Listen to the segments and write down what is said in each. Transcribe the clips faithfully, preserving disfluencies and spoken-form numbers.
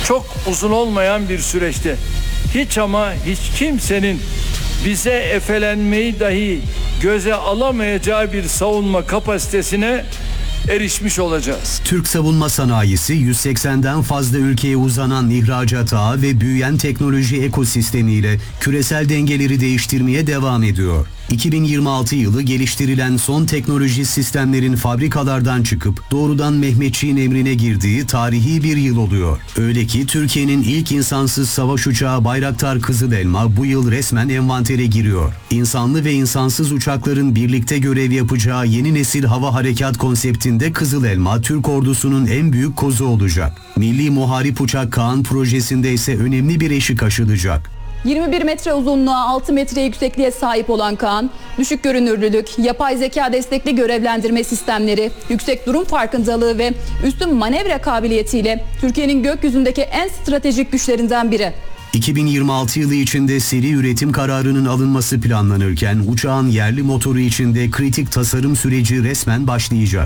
çok uzun olmayan bir süreçte hiç ama hiç kimsenin bize efelenmeyi dahi göze alamayacağı bir savunma kapasitesine erişmiş olacağız. Türk savunma sanayisi yüz seksenden fazla ülkeye uzanan ihracat ağı ve büyüyen teknoloji ekosistemiyle küresel dengeleri değiştirmeye devam ediyor. iki bin yirmi altı yılı geliştirilen son teknoloji sistemlerin fabrikalardan çıkıp doğrudan Mehmetçiğin emrine girdiği tarihi bir yıl oluyor. Öyle ki Türkiye'nin ilk insansız savaş uçağı Bayraktar Kızılelma bu yıl resmen envantere giriyor. İnsanlı ve insansız uçakların birlikte görev yapacağı yeni nesil hava harekat konseptinde Kızılelma Türk ordusunun en büyük kozu olacak. Milli Muharip Uçak Kaan projesinde ise önemli bir eşik aşılacak. yirmi bir metre uzunluğa, altı metre yüksekliğe sahip olan Kaan, düşük görünürlülük, yapay zeka destekli görevlendirme sistemleri, yüksek durum farkındalığı ve üstün manevra kabiliyetiyle Türkiye'nin gökyüzündeki en stratejik güçlerinden biri. iki bin yirmi altı yılı içinde seri üretim kararının alınması planlanırken uçağın yerli motoru içinde kritik tasarım süreci resmen başlayacak.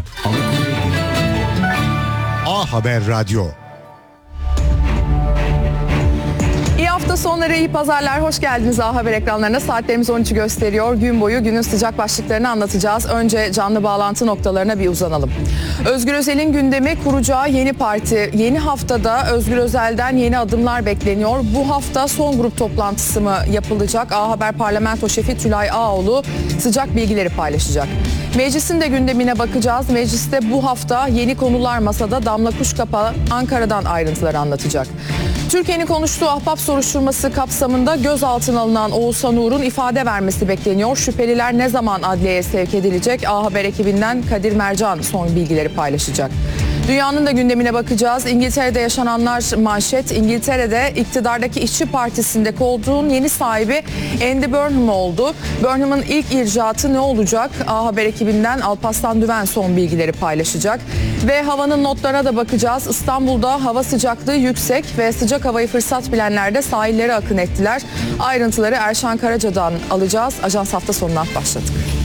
A Haber Radyo. Hafta sonları iyi pazarlar, hoş geldiniz A Haber ekranlarına. Saatlerimiz on üçü gösteriyor. Gün boyu günün sıcak başlıklarını anlatacağız. Önce canlı bağlantı noktalarına bir uzanalım. Özgür Özel'in gündemi kuracağı yeni parti. Yeni haftada Özgür Özel'den yeni adımlar bekleniyor. Bu hafta son grup toplantısı mı yapılacak? A Haber Parlamento Şefi Tülay Ağoğlu sıcak bilgileri paylaşacak. Meclisin de gündemine bakacağız. Mecliste bu hafta yeni konular masada. Damla Kuşkapa Ankara'dan ayrıntıları anlatacak. Türkiye'nin konuştuğu ahbap soruşturması kapsamında gözaltına alınan Oğuzhan Uğur'un ifade vermesi bekleniyor. Şüpheliler ne zaman adliyeye sevk edilecek? A Haber ekibinden Kadir Mercan son bilgileri paylaşacak. Dünyanın da gündemine bakacağız. İngiltere'de yaşananlar manşet. İngiltere'de iktidardaki İşçi Partisi'nde koltuğun yeni sahibi Andy Burnham oldu. Burnham'ın ilk icraatı ne olacak? A Haber ekibinden Alparslan Düven son bilgileri paylaşacak. Ve havanın notlarına da bakacağız. İstanbul'da hava sıcaklığı yüksek ve sıcak havayı fırsat bilenler de sahillere akın ettiler. Ayrıntıları Erşan Karaca'dan alacağız. Ajans hafta sonuna başladık.